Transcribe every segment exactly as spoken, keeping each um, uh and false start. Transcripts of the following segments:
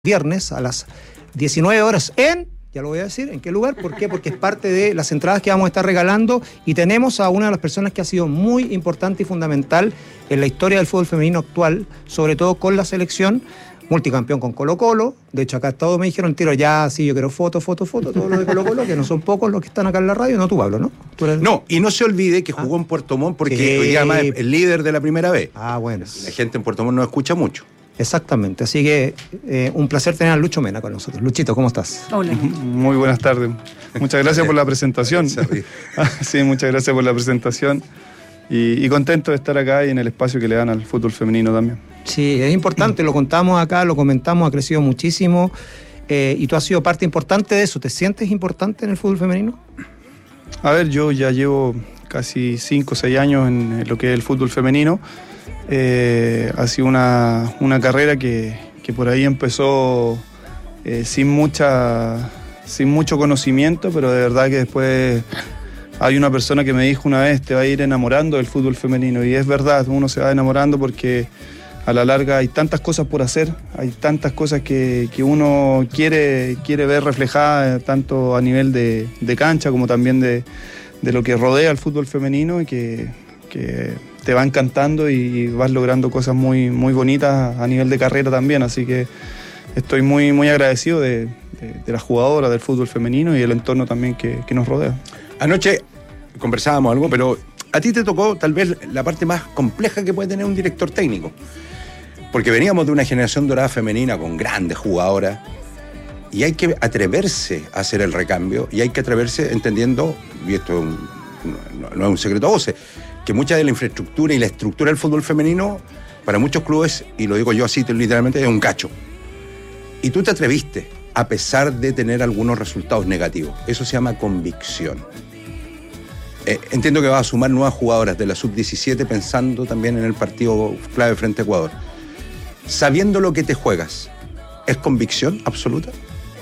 viernes a las diecinueve horas en, ya lo voy a decir, ¿en qué lugar? ¿Por qué? Porque es parte de las entradas que vamos a estar regalando y tenemos a una de las personas que ha sido muy importante y fundamental en la historia del fútbol femenino actual, sobre todo con la selección, multicampeón con Colo-Colo. De hecho, acá todos me dijeron, tiro ya, sí, yo quiero foto, foto, foto, todos los de Colo-Colo, que no son pocos los que están acá en la radio, no tú, Pablo, ¿no? ¿Tú eres... No, y no se olvide que jugó ah. en Puerto Montt porque sí. hoy día además es el líder de la primera vez. Ah, bueno. La gente en Puerto Montt no escucha mucho. Exactamente, así que eh, un placer tener a Lucho Mena con nosotros. Luchito, ¿cómo estás? Hola. Muy buenas tardes. Muchas gracias por la presentación. Sí, muchas gracias por la presentación. Y, y contento de estar acá y en el espacio que le dan al fútbol femenino también. Sí, es importante, lo contamos acá, lo comentamos, ha crecido muchísimo eh, y tú has sido parte importante de eso. ¿Te sientes importante en el fútbol femenino? A ver, yo ya llevo casi cinco o seis años en lo que es el fútbol femenino. Eh, ha sido una, una carrera que, que por ahí empezó eh, sin, mucha, sin mucho conocimiento, pero de verdad que después hay una persona que me dijo una vez, te va a ir enamorando del fútbol femenino, y es verdad, uno se va enamorando porque a la larga hay tantas cosas por hacer, hay tantas cosas que, que uno quiere, quiere ver reflejadas tanto a nivel de, de cancha como también de, de lo que rodea al fútbol femenino, y que, que te va encantando y vas logrando cosas muy, muy bonitas a nivel de carrera también, así que estoy muy, muy agradecido de, de, de las jugadoras del fútbol femenino y el entorno también que, que nos rodea. Anoche conversábamos algo, pero a ti te tocó tal vez la parte más compleja que puede tener un director técnico, porque veníamos de una generación dorada femenina con grandes jugadoras y hay que atreverse a hacer el recambio y hay que atreverse entendiendo, y esto es un, no, no es un secreto a voces, que mucha de la infraestructura y la estructura del fútbol femenino, para muchos clubes, y lo digo yo así literalmente, es un cacho. Y tú te atreviste, a pesar de tener algunos resultados negativos. Eso se llama convicción. Eh, entiendo que vas a sumar nuevas jugadoras de la sub diecisiete pensando también en el partido clave frente a Ecuador. Sabiendo lo que te juegas, ¿es convicción absoluta?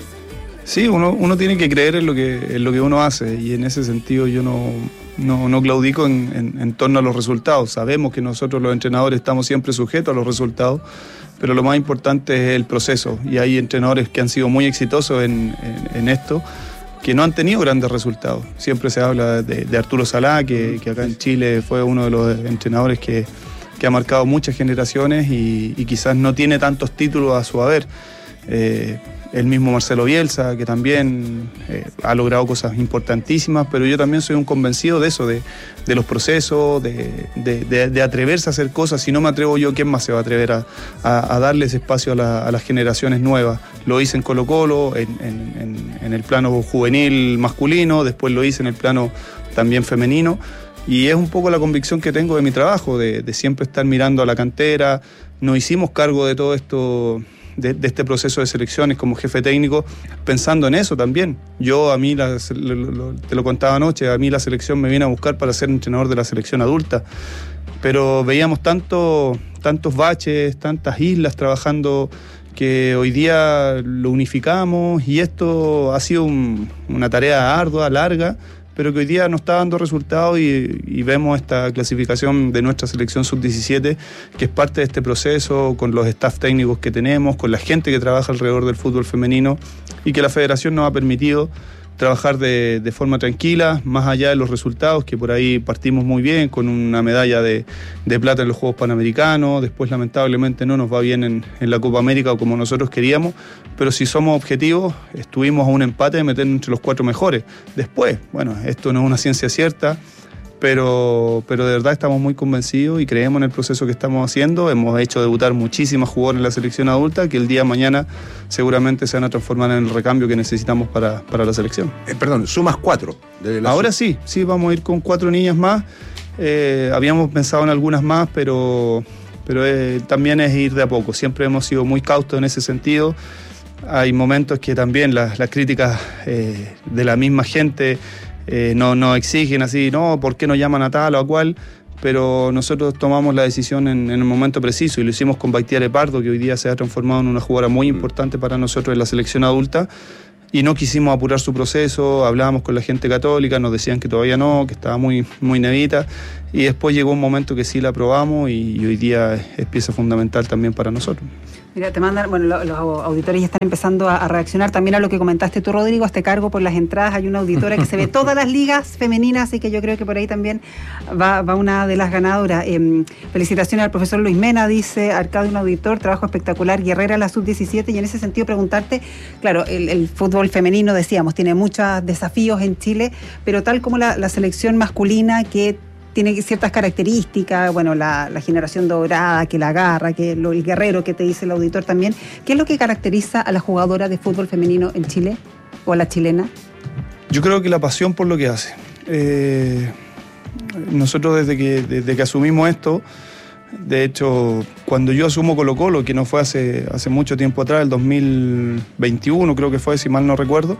Sí, uno, uno tiene que creer en lo que, en lo que uno hace, y en ese sentido yo no... No, no claudico en, en, en torno a los resultados. Sabemos que nosotros los entrenadores estamos siempre sujetos a los resultados, pero lo más importante es el proceso, y hay entrenadores que han sido muy exitosos en, en, en esto, que no han tenido grandes resultados. Siempre se habla de, de Arturo Salá, que, que acá en Chile fue uno de los entrenadores que, que ha marcado muchas generaciones y, y quizás no tiene tantos títulos a su haber. Eh, El mismo Marcelo Bielsa, que también eh, ha logrado cosas importantísimas, pero yo también soy un convencido de eso, de, de los procesos, de, de, de, de atreverse a hacer cosas. Si no me atrevo yo, ¿quién más se va a atrever a, a, a darle ese espacio a, la, a las generaciones nuevas? Lo hice en Colo-Colo, en, en, en el plano juvenil masculino, después lo hice en el plano también femenino, y es un poco la convicción que tengo de mi trabajo, de, de siempre estar mirando a la cantera. Nos hicimos cargo de todo esto, De, de este proceso de selecciones como jefe técnico, pensando en eso también. Yo, a mí, la, lo, lo, te lo contaba anoche, a mí la selección me viene a buscar para ser entrenador de la selección adulta, pero veíamos tanto, tantos baches, tantas islas trabajando, que hoy día lo unificamos, y esto ha sido un, una tarea ardua, larga, pero que hoy día nos está dando resultados, y, y vemos esta clasificación de nuestra selección sub diecisiete, que es parte de este proceso, con los staff técnicos que tenemos, con la gente que trabaja alrededor del fútbol femenino, y que la federación nos ha permitido trabajar de, de forma tranquila, más allá de los resultados, que por ahí partimos muy bien, con una medalla de, de plata en los Juegos Panamericanos. Después lamentablemente no nos va bien en, en la Copa América como nosotros queríamos, pero si somos objetivos, estuvimos a un empate de meter entre los cuatro mejores. Después, bueno, esto no es una ciencia cierta, pero, pero de verdad estamos muy convencidos y creemos en el proceso que estamos haciendo. Hemos hecho debutar muchísimas jugadoras en la selección adulta, que el día de mañana seguramente se van a transformar en el recambio que necesitamos para, para la selección. Eh, perdón, sumas cuatro. De la Ahora sí, sí, vamos a ir con cuatro niñas más. Eh, habíamos pensado en algunas más, pero, pero eh, también es ir de a poco. Siempre hemos sido muy cautos en ese sentido. Hay momentos que también las, las críticas eh, de la misma gente Eh, no, no exigen así, no, ¿por qué no llaman a tal o a cual? Pero nosotros tomamos la decisión en, en el momento preciso, y lo hicimos con Baitiare Pardo, que hoy día se ha transformado en una jugadora muy importante para nosotros en la selección adulta, y no quisimos apurar su proceso. Hablábamos con la gente católica, nos decían que todavía no, que estaba muy, muy nevita, y después llegó un momento que sí la aprobamos, y, y hoy día es, es pieza fundamental también para nosotros. Mira, te mandan, bueno, lo, los auditores ya están empezando a, a reaccionar también a lo que comentaste tú, Rodrigo, a este cargo por las entradas. Hay una auditora que se ve todas las ligas femeninas, así que yo creo que por ahí también va, va una de las ganadoras. Eh, felicitaciones al profesor Luis Mena, dice Arcadio, un auditor, trabajo espectacular, guerrera la sub diecisiete, y en ese sentido preguntarte, claro, el, el fútbol femenino, decíamos, tiene muchos desafíos en Chile, pero tal como la, la selección masculina que tiene ciertas características, bueno, la, la generación dorada, que la garra, que lo, el guerrero que te dice el auditor también. ¿Qué es lo que caracteriza a la jugadora de fútbol femenino en Chile o a la chilena? Yo creo que la pasión por lo que hace. Eh, nosotros desde que, desde que asumimos esto, de hecho, cuando yo asumo Colo-Colo, que no fue hace, hace mucho tiempo atrás, el dos mil veintiuno creo que fue, si mal no recuerdo,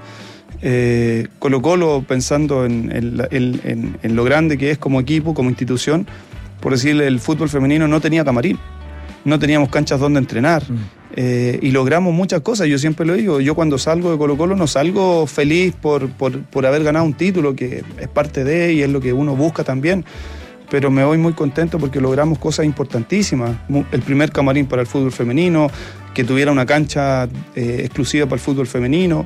Eh, Colo-Colo, pensando en, en, en, en lo grande que es como equipo, como institución, por decirle, el fútbol femenino no tenía camarín, no teníamos canchas donde entrenar, mm. eh, y logramos muchas cosas. Yo siempre lo digo, yo cuando salgo de Colo-Colo no salgo feliz por, por, por haber ganado un título, que es parte de y es lo que uno busca también, pero me voy muy contento porque logramos cosas importantísimas. El primer camarín para el fútbol femenino, que tuviera una cancha eh, exclusiva para el fútbol femenino.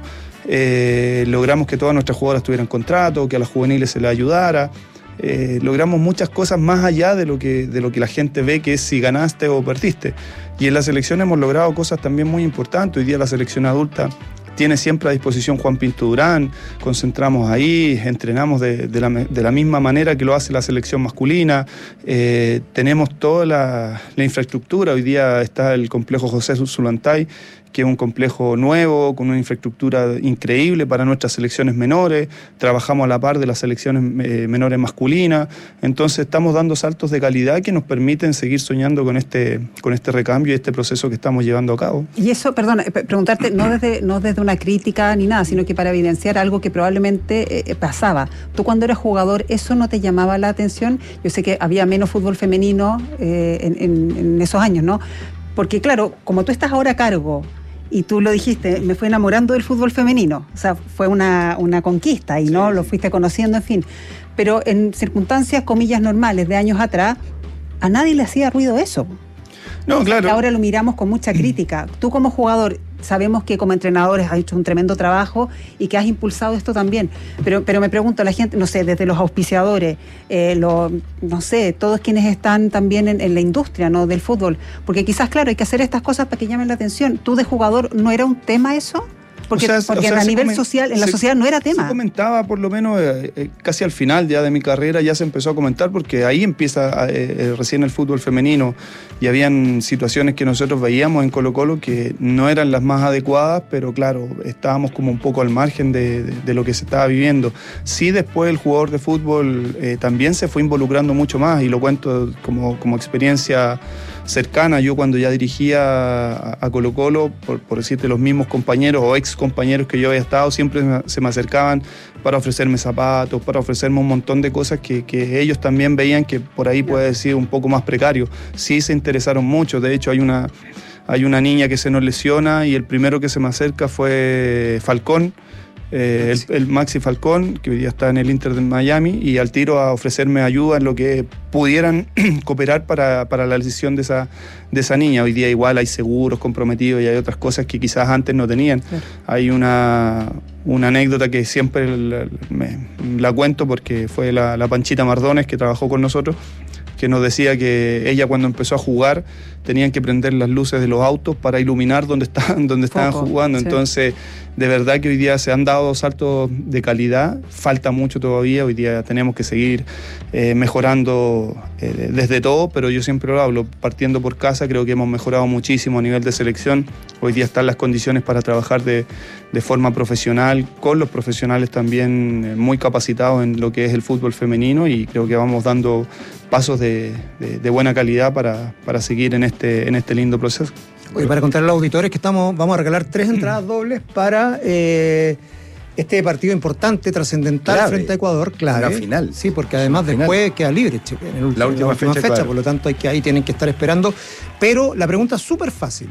Eh, logramos que todas nuestras jugadoras tuvieran contrato, que a las juveniles se les ayudara. Eh, logramos muchas cosas más allá de lo que, de lo que la gente ve que es si ganaste o perdiste. Y en la selección hemos logrado cosas también muy importantes. Hoy día la selección adulta tiene siempre a disposición Juan Pinto Durán, concentramos ahí, entrenamos de, de, la, de la misma manera que lo hace la selección masculina, eh, tenemos toda la, la infraestructura. Hoy día está el complejo José Zulantay, que es un complejo nuevo, con una infraestructura increíble para nuestras selecciones menores, trabajamos a la par de las selecciones eh, menores masculinas, entonces estamos dando saltos de calidad que nos permiten seguir soñando con este, con este recambio y este proceso que estamos llevando a cabo. Y eso, perdona, preguntarte, no desde, no desde una crítica ni nada, sino que para evidenciar algo que probablemente eh, pasaba. Tú cuando eras jugador, ¿eso no te llamaba la atención? Yo sé que había menos fútbol femenino eh, en, en, en esos años, ¿no? Porque claro, como tú estás ahora a cargo, y tú lo dijiste, me fui enamorando del fútbol femenino, o sea, fue una, una conquista y sí, no, sí. Lo fuiste conociendo, en fin. Pero en circunstancias, comillas, normales de años atrás, a nadie le hacía ruido eso. No, claro. Ahora lo miramos con mucha crítica. Tú como jugador, sabemos que como entrenadores has hecho un tremendo trabajo y que has impulsado esto también. Pero, pero me pregunto, la gente, no sé, desde los auspiciadores, eh, lo, no sé, todos quienes están también en, en la industria, ¿no?, del fútbol. Porque quizás, claro, hay que hacer estas cosas para que llamen la atención. ¿Tú de jugador no era un tema eso? Porque, o sea, porque o sea, a nivel coment- social, en la se, sociedad no era tema. Se comentaba, por lo menos, eh, eh, casi al final ya de mi carrera ya se empezó a comentar, porque ahí empieza eh, eh, recién el fútbol femenino, y habían situaciones que nosotros veíamos en Colo-Colo que no eran las más adecuadas, pero claro, estábamos como un poco al margen de, de, de lo que se estaba viviendo. Sí, después el jugador de fútbol eh, también se fue involucrando mucho más, y lo cuento como, como experiencia cercana. Yo cuando ya dirigía a, a Colo-Colo, por, por decirte, los mismos compañeros o ex compañeros que yo había estado siempre se me acercaban para ofrecerme zapatos, para ofrecerme un montón de cosas que, que ellos también veían que por ahí puede decir un poco más precario. Sí se interesaron mucho. De hecho hay una, hay una niña que se nos lesiona y el primero que se me acerca fue Falcón, Eh, el, el Maxi Falcón, que hoy día está en el Inter de Miami, y al tiro a ofrecerme ayuda en lo que pudieran cooperar para, para la decisión de esa, de esa niña. Hoy día igual hay seguros comprometidos y hay otras cosas que quizás antes no tenían. Sí. Hay una, una anécdota que siempre la, me, la cuento porque fue la, la Panchita Mardones, que trabajó con nosotros, que nos decía que ella cuando empezó a jugar tenían que prender las luces de los autos para iluminar donde estaban, donde estaban jugando. Sí. Entonces, de verdad que hoy día se han dado saltos de calidad, falta mucho todavía, hoy día tenemos que seguir eh, mejorando eh, desde todo, pero yo siempre lo hablo, partiendo por casa, creo que hemos mejorado muchísimo a nivel de selección. Hoy día están las condiciones para trabajar de, de forma profesional, con los profesionales también eh, muy capacitados en lo que es el fútbol femenino, y creo que vamos dando pasos de, de, de buena calidad para, para seguir en este, en este lindo proceso. Oye, para contar a los auditores que estamos, vamos a regalar tres entradas dobles para eh, este partido importante, trascendental, clave, frente a Ecuador, clave. La final. Sí, porque además después final. Queda libre en el, la última, la última fecha, fecha por lo tanto hay que, ahí tienen que estar esperando. Pero la pregunta es súper fácil.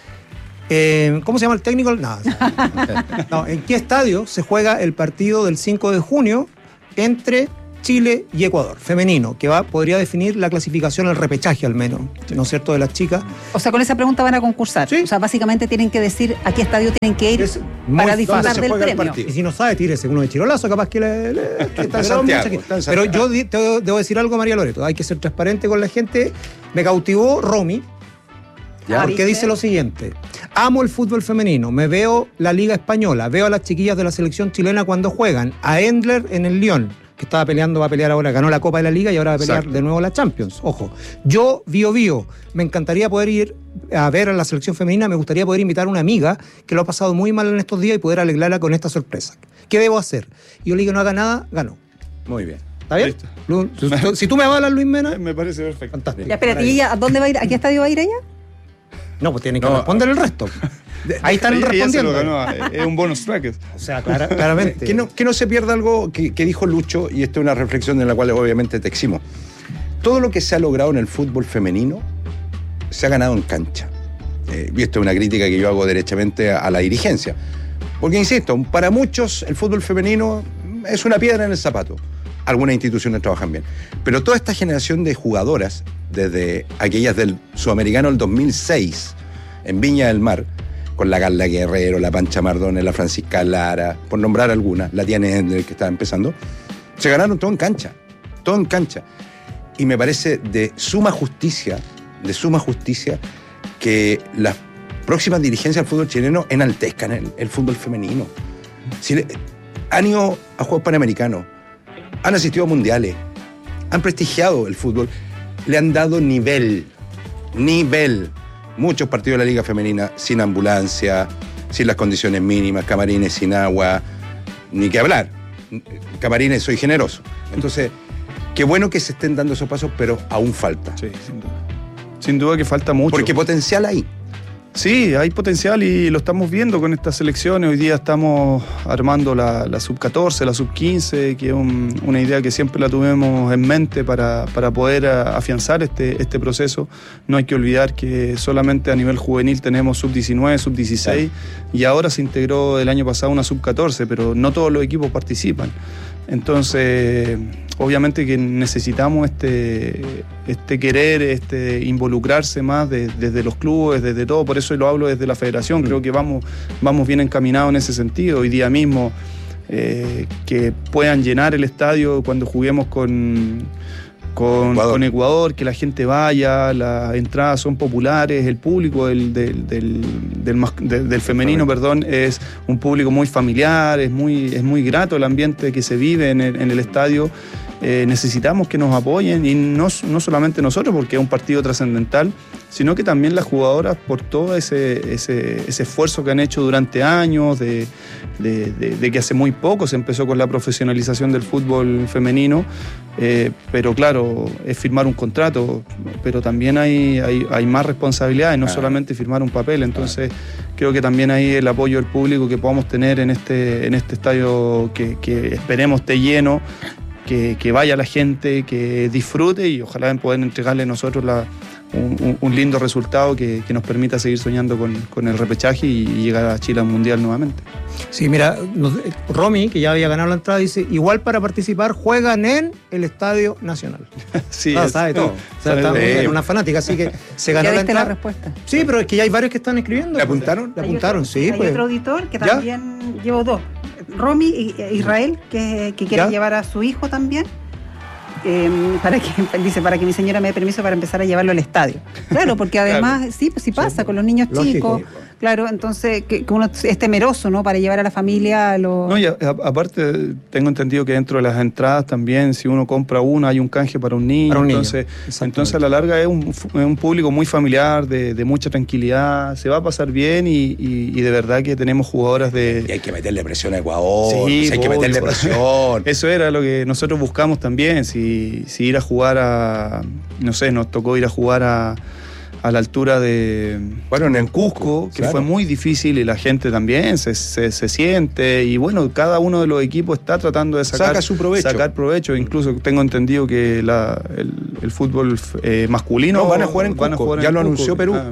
Eh, ¿Cómo se llama el técnico? Nada. No, ¿en qué estadio se juega el partido del cinco de junio entre Chile y Ecuador, femenino, que va podría definir la clasificación al repechaje al menos, ¿no es cierto?, de las chicas. O sea, con esa pregunta van a concursar. ¿Sí? O sea, básicamente tienen que decir a qué estadio tienen que ir Es para muy disfrutar se del juega el premio. partido. Y si no sabe, tírese uno de chirolazo, capaz que le... le que está En cerrado Santiago, mucho aquí. está en Pero Santiago. yo di- te debo decir algo, María Loreto, hay que ser transparente con la gente. Me cautivó Romy, Ya. porque ¿viste? dice lo siguiente: amo el fútbol femenino, me veo la Liga Española, veo a las chiquillas de la selección chilena cuando juegan, a Endler en el Lyon, que estaba peleando, va a pelear ahora, ganó la Copa de la Liga y ahora va a pelear Exacto. de nuevo la Champions. Ojo, yo, Bio Bio, me encantaría poder ir a ver a la selección femenina, me gustaría poder invitar a una amiga que lo ha pasado muy mal en estos días y poder alegrarla con esta sorpresa. ¿Qué debo hacer? Y yo le digo, no haga nada, ganó. Muy bien. ¿Está bien? Listo. Lu- si- Si tú me avalas, Luis Mena, Me parece perfecto. fantástico. Ya, espérate, ¿y ella a dónde va a ir? ¿A qué estadio va a ir ella? No, pues tienen que No, responder el resto. Ahí están Ella- ella se lo respondiendo. ganó, es un bonus track. O sea, clara- claramente. Que no, que no se pierda algo que, que dijo Lucho, y esto es una reflexión de la cual obviamente te eximo. Todo lo que se ha logrado en el fútbol femenino se ha ganado en cancha. Eh, y esto es una crítica que yo hago derechamente a, a la dirigencia. Porque, insisto, para muchos el fútbol femenino es una piedra en el zapato. Algunas instituciones trabajan bien. Pero toda esta generación de jugadoras, desde aquellas del Sudamericano del dos mil seis, en Viña del Mar, con la Carla Guerrero, la Pancha Mardones, la Francisca Lara, por nombrar algunas, la Tiane Hendel que estaba empezando, se ganaron todo en cancha, todo en cancha. Y me parece de suma justicia, de suma justicia, que las próximas dirigencias del fútbol chileno enaltezcan el, el fútbol femenino. Si le- han ido a Juegos Panamericanos, han asistido a mundiales, han prestigiado el fútbol, le han dado nivel, nivel. Muchos partidos de la Liga Femenina sin ambulancia, sin las condiciones mínimas, camarines sin agua, ni que hablar. Camarines, soy generoso. Entonces, qué bueno que se estén dando esos pasos, pero aún falta. Sí, sin duda. Sin duda que falta mucho. Porque potencial hay. Sí, hay potencial y lo estamos viendo con estas selecciones. Hoy día estamos armando la, la sub catorce, la sub quince, que es un- una idea que siempre la tuvimos en mente para, para poder a- afianzar este, este proceso. No hay que olvidar que solamente a nivel juvenil tenemos sub diecinueve, sub dieciséis, y ahora se integró el año pasado una sub catorce, pero no todos los equipos participan. Entonces, obviamente que necesitamos este, este querer, este involucrarse más de- desde los clubes, desde todo. Por eso lo hablo desde la federación. Creo que vamos, vamos bien encaminados en ese sentido. Hoy día mismo, eh, que puedan llenar el estadio cuando juguemos con, con, Ecuador. con Ecuador, que la gente vaya, las entradas son populares, el público del, del, del, del, mas- de- del femenino, perdón, es un público muy familiar, es muy, es muy grato el ambiente que se vive en el, en el estadio. Eh, necesitamos que nos apoyen, y no, no solamente nosotros, porque es un partido trascendental, sino que también las jugadoras por todo ese, ese, ese esfuerzo que han hecho durante años, de, de, de- de que hace muy poco se empezó con la profesionalización del fútbol femenino. Eh, pero claro, es firmar un contrato, pero también hay, hay, hay más responsabilidades, no Ah. solamente firmar un papel. Entonces creo que también hay el apoyo del público que podamos tener en este, en este estadio que, que esperemos esté lleno, que, que vaya la gente, que disfrute, y ojalá poder entregarle nosotros la, un, un- un lindo resultado que, que nos permita seguir soñando con, con el repechaje y, y llegar a Chile al Mundial nuevamente. Sí, mira, nos- eh, Romy, que ya había ganado la entrada, dice, igual para participar juegan en el Estadio Nacional. Sí, Ah, es- sabe todo. O sea, sabe está- todo. es una fanática, así que se ganó Ya la viste la entrada. respuesta. Sí, pero es que ya hay varios que están escribiendo. ¿Le apuntaron? Le Hay apuntaron, otro- sí. Hay Pues. otro auditor que ¿Ya? también llevó dos. Romy y e Israel, que, que quiere ¿Ya? llevar a su hijo también. eh, para que dice para que mi señora me dé permiso para empezar a llevarlo al estadio. Claro, porque además sí, pues sí pasa con los niños lógico. chicos. Claro, entonces que, que uno es temeroso, ¿no? Para llevar a la familia a los... No, y a- a- aparte, tengo entendido que dentro de las entradas también, si uno compra una, hay un canje para un niño. Para un niño, entonces, exactamente. entonces, a la larga es un, fu- es un público muy familiar, de, de mucha tranquilidad, se va a pasar bien, y, y- y de verdad que tenemos jugadoras Y de... hay que meterle presión a Ecuador, Sí, pues hay que obvio. meterle presión. Eso era lo que nosotros buscamos también, si, si ir a jugar a... No sé, nos tocó ir a jugar a, a la altura de... Bueno, en el Cusco, que claro. fue muy difícil, y la gente también se, se, se siente, y bueno, cada uno de los equipos está tratando de sacar, Saca su provecho. sacar provecho. Incluso tengo entendido que la, el, el fútbol eh, masculino No, van a jugar en Cusco, ya lo anunció Perú. Ah,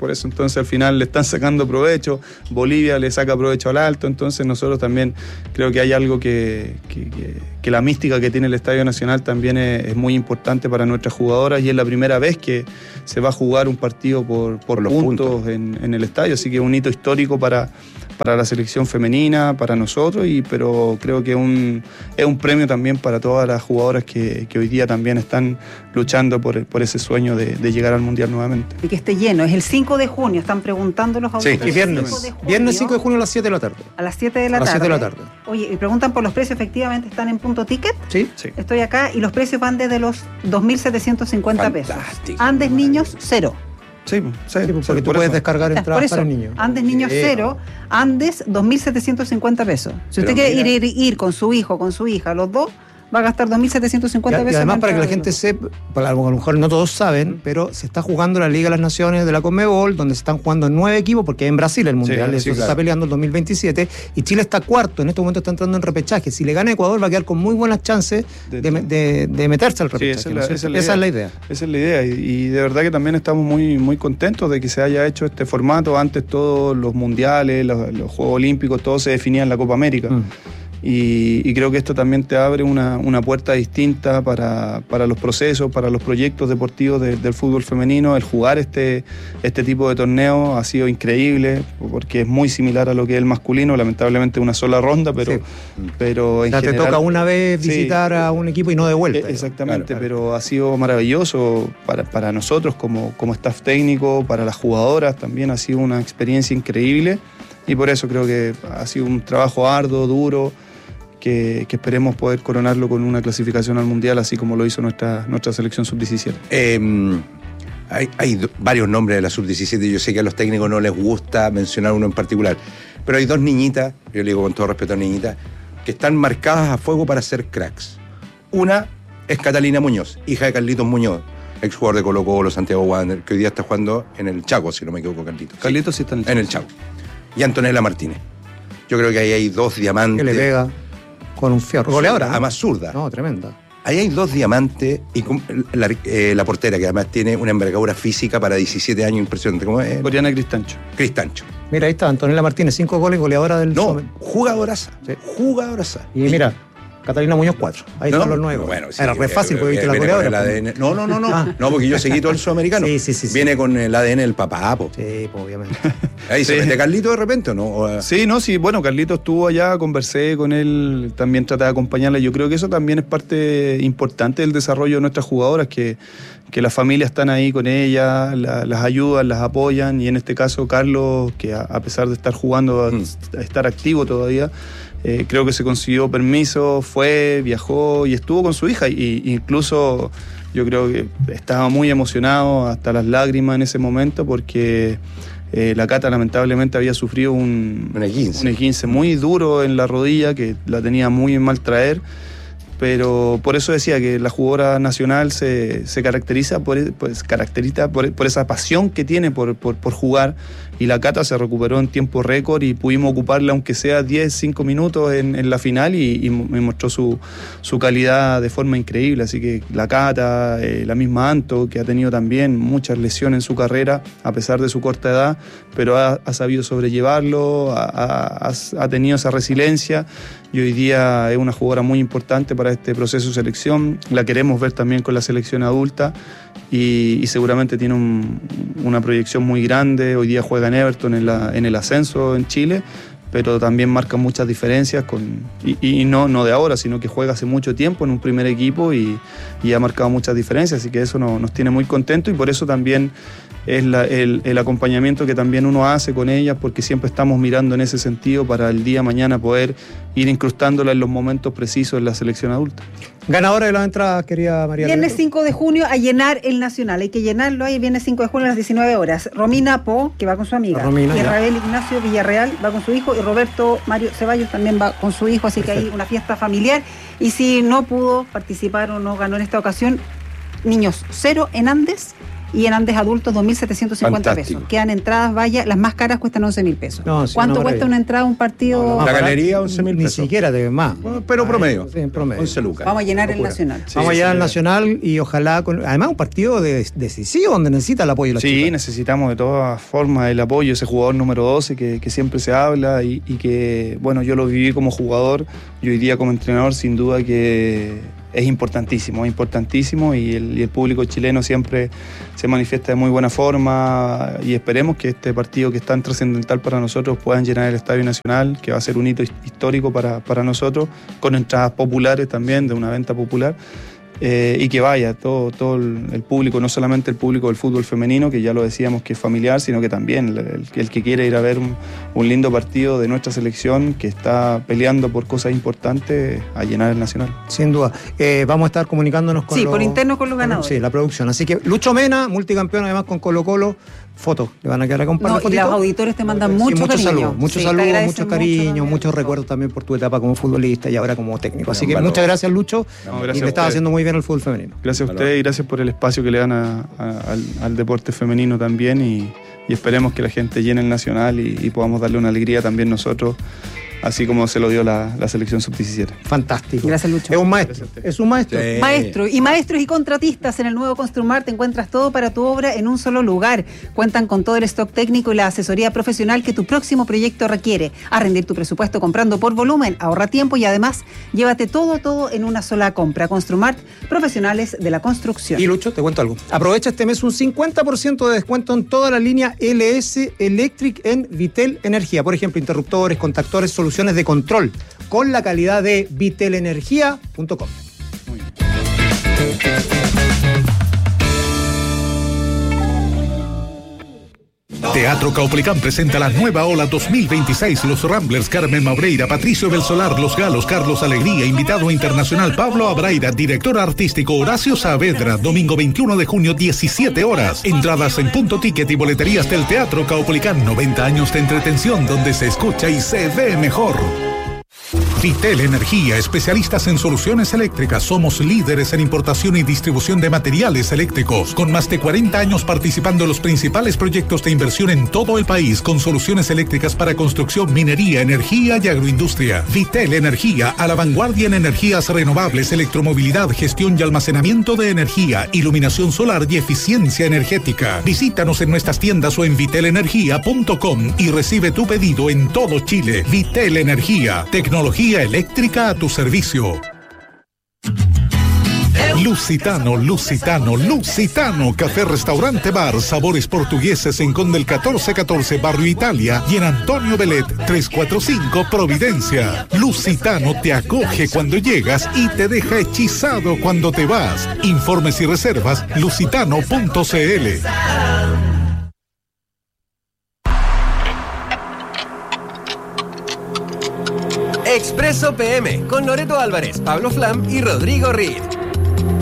por eso entonces al final le están sacando provecho, Bolivia le saca provecho al alto, entonces nosotros también creo que hay algo que, que, que, que la mística que tiene el Estadio Nacional también es, es muy importante para nuestras jugadoras y es la primera vez que se va a jugar un partido por, por, por los puntos, puntos. En, en el estadio, así que es un hito histórico para, para la selección femenina, para nosotros, y, pero creo que un, es un premio también para todas las jugadoras que, que hoy día también están luchando por, por ese sueño de, de llegar al Mundial nuevamente. Y que esté lleno, es el cinco de junio, están preguntando los auditores. Sí, y viernes, cinco de junio, viernes cinco de junio a las siete de la tarde. A las siete de la a las tarde. siete de la tarde. Oye, y preguntan por los precios, efectivamente están en Punto Ticket. Sí, sí. Estoy acá y los precios van desde los dos mil setecientos cincuenta pesos. Andes niños, cero. Sí, sí, sí, porque tú puedes descargar entradas para niños. Andes niños sí. cero, Andes dos mil setecientos cincuenta pesos. Si usted quiere ir, ir, ir con su hijo, con su hija, los dos, va a gastar dos mil setecientos cincuenta pesos. Y además, para que la gente sepa, a lo mejor no todos saben, pero se está jugando la Liga de las Naciones de la Conmebol, donde se están jugando nueve equipos, porque es en Brasil el Mundial, sí, eso sí, se claro. está peleando el dos mil veintisiete, y Chile está cuarto, en este momento está entrando en repechaje. Si le gana Ecuador, va a quedar con muy buenas chances de, de, de, de meterse al repechaje. Sí, esa, es la, esa, es la esa es la idea. Esa es la idea, y, y de verdad que también estamos muy, muy contentos de que se haya hecho este formato. Antes todos los mundiales, los, los Juegos Olímpicos, todo se definía en la Copa América. Mm. Y, y creo que esto también te abre una, una puerta distinta para, para los procesos, para los proyectos deportivos de, del fútbol femenino. El jugar este, este tipo de torneo ha sido increíble, porque es muy similar a lo que es el masculino, lamentablemente una sola ronda, pero, sí. pero en o sea, general, te toca una vez visitar sí, a un equipo y no de vuelta. Exactamente, claro, claro. Pero ha sido maravilloso para, para nosotros como, como staff técnico, para las jugadoras también ha sido una experiencia increíble, y por eso creo que ha sido un trabajo arduo, duro, Que, que esperemos poder coronarlo con una clasificación al Mundial, así como lo hizo nuestra, nuestra selección sub diecisiete. Eh, hay hay do, varios nombres de la sub diecisiete, yo sé que a los técnicos no les gusta mencionar uno en particular, pero hay dos niñitas, yo le digo con todo respeto a niñitas, que están marcadas a fuego para ser cracks. Una es Catalina Muñoz, hija de Carlitos Muñoz, exjugador de Colo Colo, Santiago Wander, que hoy día está jugando en el Chaco, si no me equivoco, Carlitos. Carlitos sí, sí está en el Chaco. En el Chaco. Y Antonella Martínez. Yo creo que ahí hay dos diamantes. Que le pega con un fierro. Goleadora, además zurda. No, tremenda. Ahí hay dos diamantes y la, eh, la portera, que además tiene una envergadura física para diecisiete años impresionante. ¿Cómo es? Oriana Cristancho. Cristancho. Mira, ahí está Antonella Martínez, cinco goles, goleadora del... No, jugadoraza. Sí. Jugadoraza. Y, y mira... Catalina Muñoz, cuatro. Ahí no, están los nueve. Bueno, sí, era re fácil porque viste la goleadora. No, no, no, no. Ah. No, porque yo seguí todo el sudamericano. Sí, sí, sí. Viene sí. con el A D N del papá, po. Sí, pues, obviamente. Ahí sí. ¿Se mete Carlito de repente o no? ¿O... Sí, no, sí. Bueno, Carlito estuvo allá, conversé con él, también traté de acompañarla. Yo creo que eso también es parte importante del desarrollo de nuestras jugadoras, que, que las familias están ahí con ellas, la, las ayudan, las apoyan. Y en este caso, Carlos, que a, a pesar de estar jugando, mm. a, a estar activo todavía, Eh, creo que se consiguió permiso, fue, viajó y estuvo con su hija, y incluso yo creo que estaba muy emocionado hasta las lágrimas en ese momento, porque eh, la Cata lamentablemente había sufrido un, un esguince. un esguince muy duro en la rodilla, que la tenía muy en mal traer. Pero por eso decía que la jugadora nacional se, se caracteriza, por, pues, caracteriza por, por esa pasión que tiene por, por, por jugar, y la Cata se recuperó en tiempo récord y pudimos ocuparla aunque sea diez, cinco minutos en, en la final, y, y me mostró su, su calidad de forma increíble. Así que la Cata, eh, la misma Anto, que ha tenido también muchas lesiones en su carrera a pesar de su corta edad, pero ha, ha sabido sobrellevarlo, ha, ha, ha tenido esa resiliencia, y hoy día es una jugadora muy importante para este proceso de selección. La queremos ver también con la selección adulta, y, y seguramente tiene un, una proyección muy grande. Hoy día juega en Everton en, la, en el ascenso en Chile, pero también marca muchas diferencias con, y, y no, no de ahora, sino que juega hace mucho tiempo en un primer equipo, y, y ha marcado muchas diferencias, así que eso nos, nos tiene muy contentos, y por eso también es la, el, el acompañamiento que también uno hace con ellas, porque siempre estamos mirando en ese sentido para el día de mañana poder ir incrustándola en los momentos precisos en la selección adulta. Ganadora de las entradas, querida María. Viernes cinco de junio a llenar el Nacional, hay que llenarlo ahí, viernes cinco de junio a las diecinueve horas. Romina Po, que va con su amiga, Romina, Israel ya. Ignacio Villarreal va con su hijo, y Roberto Mario Ceballos también va con su hijo, así Perfecto. Que hay una fiesta familiar. Y si no pudo participar o no ganó en esta ocasión, niños cero en Andes y en Andes Adultos dos mil setecientos cincuenta Fantástico. pesos. Quedan entradas, vaya, las más caras cuestan once mil pesos. No, sí, ¿Cuánto no, cuesta maravilla. una entrada a un partido? No, no, La no, galería, once mil Ni pesos. siquiera te más. Bueno, pero promedio. Sí, en promedio. once lucas. Vamos a llenar el Locura. Nacional. Sí, Vamos a sí, llegar al sí. Nacional y ojalá, con, además un partido de, decisivo donde necesita el apoyo de la Sí, chica. necesitamos de todas formas el apoyo, ese jugador número doce que, que siempre se habla y, y que, bueno, yo lo viví como jugador y hoy día como entrenador, sin duda que es importantísimo, es importantísimo y el, y el público chileno siempre se manifiesta de muy buena forma y esperemos que este partido que es tan trascendental para nosotros puedan llenar el Estadio Nacional, que va a ser un hito histórico para, para nosotros, con entradas populares también, de una venta popular. Eh, y que vaya todo, todo el, el público, no solamente el público del fútbol femenino, que ya lo decíamos que es familiar, sino que también el, el, el que quiere ir a ver un, un lindo partido de nuestra selección que está peleando por cosas importantes, a llenar el Nacional. Sin duda. Eh, vamos a estar comunicándonos con Sí, los- por interno con los ganadores. Sí, la producción. Así que Lucho Mena, multicampeón además con Colo Colo, fotos. Le van a quedar a compartir. No, y los auditores te mandan Sí, mucho muchos cariño. saludos, muchos Sí, te saludos, agradecen mucho mucho cariño, también. muchos recuerdos también por tu etapa como futbolista y ahora como técnico. Así que Valor. muchas gracias, Lucho. No, y gracias le a estás ustedes. haciendo muy bien el fútbol femenino. Gracias a Valor. ustedes y gracias por el espacio que le dan a- a- al, al deporte femenino también y, y esperemos que la gente llene el Nacional y, y podamos darle una alegría también nosotros, así como se lo dio la, la selección sub diecisiete. Fantástico. Gracias, Lucho. Es un maestro. Es un maestro. Sí. Maestro y maestros y contratistas en el nuevo Construmar te encuentras todo para tu obra en un solo lugar. Cuentan con todo el stock técnico y la asesoría profesional que tu próximo proyecto requiere. A rendir tu presupuesto comprando por volumen, ahorra tiempo y además llévate todo, todo en una sola compra. Construmart, profesionales de la construcción. Y Lucho, te cuento algo. Aprovecha este mes un cincuenta por ciento de descuento en toda la línea L S Electric en Vitel Energía. Por ejemplo, interruptores, contactores, soluciones de control con la calidad de vitelenergia punto com. Teatro Caupolicán presenta la nueva ola dos mil veintiséis. Los Ramblers, Carmen Maureira, Patricio Belsolar, Los Galos, Carlos Alegría, invitado internacional Pablo Abraira, director artístico Horacio Saavedra, domingo veintiuno de junio, diecisiete horas. Entradas en Punto Ticket y boleterías del Teatro Caupolicán. noventa años de entretención donde se escucha y se ve mejor. Vitel Energía, especialistas en soluciones eléctricas. Somos líderes en importación y distribución de materiales eléctricos, con más de cuarenta años participando en los principales proyectos de inversión en todo el país, con soluciones eléctricas para construcción, minería, energía y agroindustria. Vitel Energía, a la vanguardia en energías renovables, electromovilidad, gestión y almacenamiento de energía, iluminación solar y eficiencia energética. Visítanos en nuestras tiendas o en vitel energía punto com y recibe tu pedido en todo Chile. Vitel Energía, tecnología eléctrica a tu servicio. Lusitano, Lusitano, Lusitano, café, restaurante, bar, sabores portugueses en Condel catorce catorce, Barrio Italia y en Antonio Belet trescientos cuarenta y cinco, Providencia. Lusitano te acoge cuando llegas y te deja hechizado cuando te vas. Informes y reservas, lusitano punto c l. Expreso P M con Loreto Álvarez, Pablo Flam y Rodrigo Reed.